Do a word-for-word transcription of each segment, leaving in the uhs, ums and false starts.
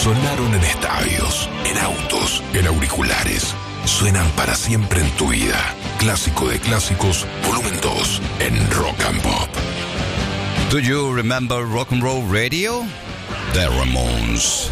Sonaron en estadios, en autos, en auriculares. Suenan para siempre en tu vida. Clásico de clásicos, volumen dos, en Rock and Pop. Do you remember Rock and Roll Radio? The Ramones.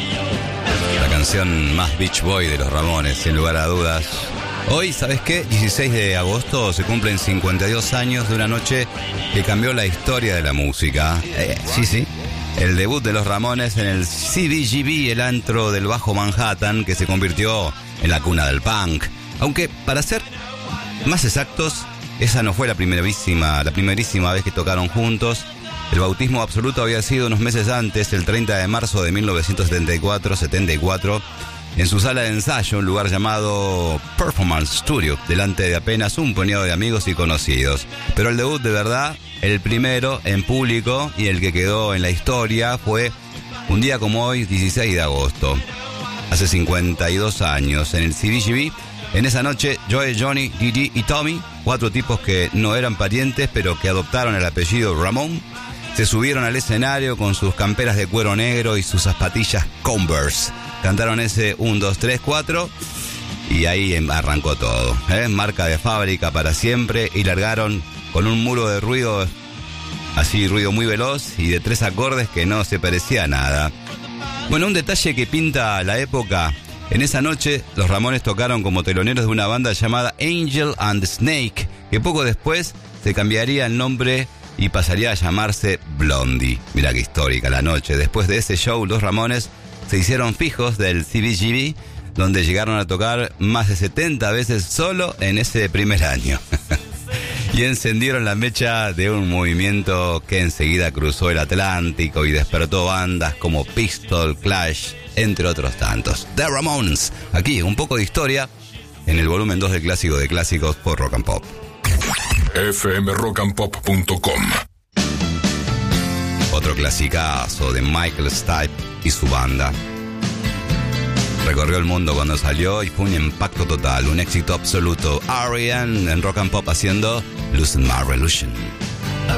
La canción más Beach Boy de los Ramones, sin lugar a dudas. Hoy, ¿sabes qué? dieciséis de agosto se cumplen cincuenta y dos años de una noche que cambió la historia de la música. Eh, sí, sí. El debut de los Ramones en el C B G B, el antro del Bajo Manhattan, que se convirtió en la cuna del punk. Aunque, para ser más exactos, esa no fue la primerísima, la primerísima vez que tocaron juntos. El bautismo absoluto había sido unos meses antes, el treinta de marzo de mil novecientos setenta y cuatro, en su sala de ensayo, un lugar llamado Performance Studio, delante de apenas un puñado de amigos y conocidos. Pero el debut de verdad, el primero en público y el que quedó en la historia, fue un día como hoy, dieciséis de agosto. Hace cincuenta y dos años, en el C B G B, en esa noche, Joe, Johnny, Didi y Tommy, cuatro tipos que no eran parientes, pero que adoptaron el apellido Ramón, se subieron al escenario con sus camperas de cuero negro y sus zapatillas Converse. Cantaron ese uno, dos, tres, cuatro y ahí arrancó todo, ¿eh? Marca de fábrica para siempre, y largaron con un muro de ruido, así ruido muy veloz y de tres acordes que no se parecía a nada. Bueno, un detalle que pinta la época: en esa noche los Ramones tocaron como teloneros de una banda llamada Angel and the Snake, que poco después se cambiaría el nombre y pasaría a llamarse Blondie. Mirá qué histórica la noche. Después de ese show, los Ramones se hicieron fijos del C B G B, donde llegaron a tocar más de setenta veces solo en ese primer año. Y encendieron la mecha de un movimiento que enseguida cruzó el Atlántico y despertó bandas como Pistol, Clash, entre otros tantos. The Ramones. Aquí un poco de historia en el volumen dos del Clásico de Clásicos por Rock and Pop. F M rock and pop punto com. Otro clasicazo de Michael Stipe y su banda. Recorrió el mundo cuando salió y fue un impacto total, un éxito absoluto. R E M en Rock and Pop haciendo Losing My Illusion.